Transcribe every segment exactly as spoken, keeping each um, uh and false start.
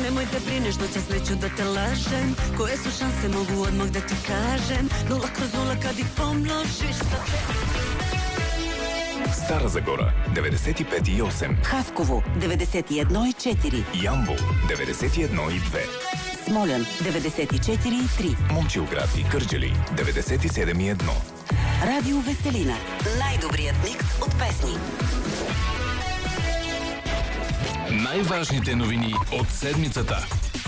Nemoj da brineš, noćas neću da te lažem. Koje su šanse mogu odmah da ti kažem. Nula kroz nula kad ih pomnožiš sa te... Стара Загора деветдесет и пет и осем, Хасково деветдесет и едно и четири, Ямбол деветдесет и едно и две, Смолян деветдесет и четири и три, Момчилград и Кърджали деветдесет и седем и едно. Радио Веселина. Най-добрият микс от песни. Най-важните новини от седмицата.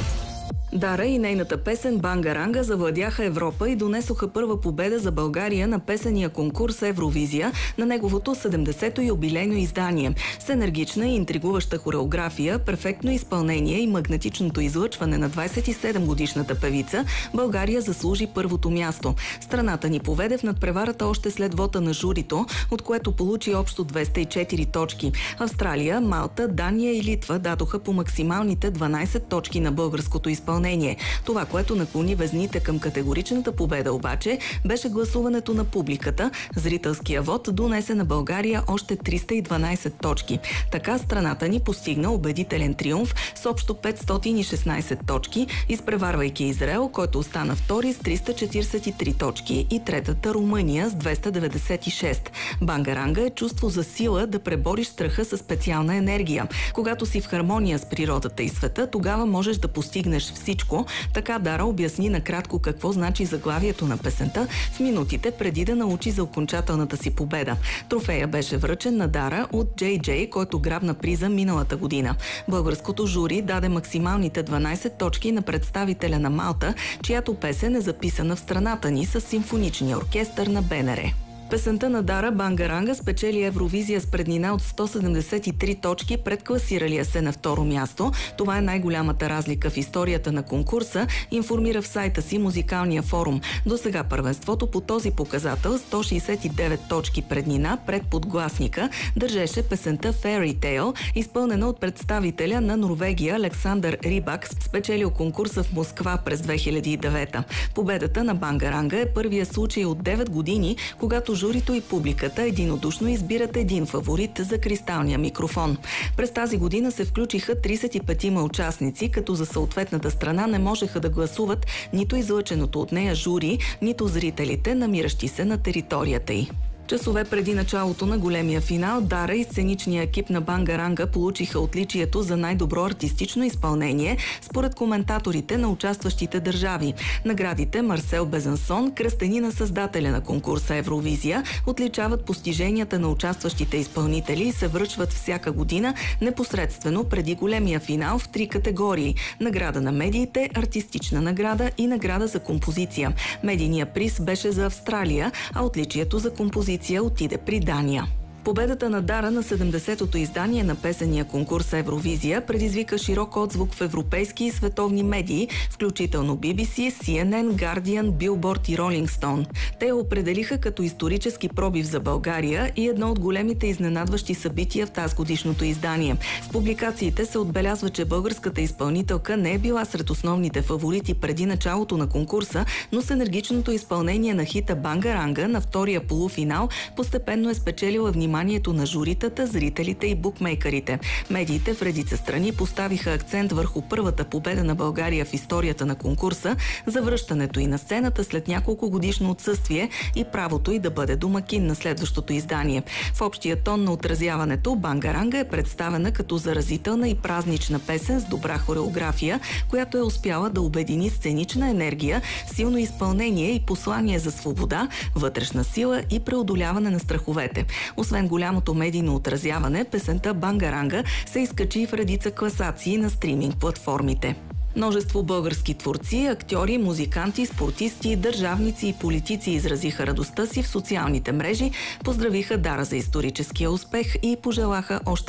Дара и нейната песен «Банга-ранга» завладяха Европа и донесоха първа победа за България на песения конкурс Евровизия на неговото седемдесето юбилейно издание. С енергична и интригуваща хореография, перфектно изпълнение и магнетичното излъчване на двадесет и седем годишната певица, България заслужи първото място. Страната ни поведе в надпреварата още след вота на журито, от което получи общо двеста и четири точки. Австралия, Малта, Дания и Литва дадоха по максималните дванадесет точки на българското изпълнение. Това, което наклони везните към категоричната победа обаче, беше гласуването на публиката. Зрителския вод донесе на България още триста и дванадесет точки. Така страната ни постигна убедителен триумф с общо петстотин и шестнадесет точки, изпреварвайки Израел, който остана втори с триста четиридесет и три точки, и третата Румъния с двеста деветдесет и шест. Банга-ранга е чувство за сила да пребориш страха със специална енергия. Когато си в хармония с природата и света, тогава можеш да постигнеш всичко. Така Дара обясни накратко какво значи заглавието на песента в минутите преди да научи за окончателната си победа. Трофея беше връчен на Дара от Джей Джей, който грабна приза миналата година. Българското жури даде максималните дванадесет точки на представителя на Малта, чиято песен е записана в страната ни с симфоничния оркестър на БНР. Песента на Дара «Банга-ранга» спечели Евровизия с преднина от сто седемдесет и три точки пред класиралия се на второ място. Това е най-голямата разлика в историята на конкурса, информира в сайта си Музикалния форум. До сега първенството по този показател, сто шестдесет и девет точки преднина пред подгласника, държеше песента Fairy Tale, изпълнена от представителя на Норвегия Александър Рибак, спечелил конкурса в Москва през две хиляди и девета. Победата на «Банга-ранга» е първия случай от девет години, когато журито и публиката единодушно избират един фаворит за кристалния микрофон. През тази година се включиха тридесет и петима участници, като за съответната страна не можеха да гласуват нито излъченото от нея жури, нито зрителите, намиращи се на територията й. Часове преди началото на големия финал, Дара и сценичния екип на Банга-ранга получиха отличието за най-добро артистично изпълнение според коментаторите на участващите държави. Наградите Марсел Безансон, кръстени на създателя на конкурса Евровизия, отличават постиженията на участващите изпълнители и се връчват всяка година непосредствено преди големия финал в три категории – награда на медиите, артистична награда и награда за композиция. Медийният приз беше за Австралия, а отличието за композиция отиде при Дания. Победата на Дара на седемдесетото издание на песения конкурс Евровизия предизвика широк отзвук в европейски и световни медии, включително Би Би Си, Си Ен Ен, Guardian, Billboard и Rolling Stone. Те я определиха като исторически пробив за България и едно от големите изненадващи събития в тазгодишното издание. В публикациите се отбелязва, че българската изпълнителка не е била сред основните фаворити преди началото на конкурса, но с енергичното изпълнение на хита «Банга-ранга» на втория полуфинал постепенно е спечелила внимание вниманието на журитата, зрителите и букмейкърите. Медиите в редица страни поставиха акцент върху първата победа на България в историята на конкурса, завръщането и на сцената след няколко годишно отсъствие и правото й да бъде домакин на следващото издание. В общия тон на отразяването Банга-ранга е представена като заразителна и празнична песен с добра хореография, която е успяла да обедини сценична енергия, силно изпълнение и послание за свобода, вътрешна сила и преодоляване на страховете. Освен голямото медийно отразяване, песента Банга-ранга се изкачи в редица класации на стриминг платформите. Множество български творци, актьори, музиканти, спортисти, държавници и политици изразиха радостта си в социалните мрежи, поздравиха Дара за историческия успех и пожелаха още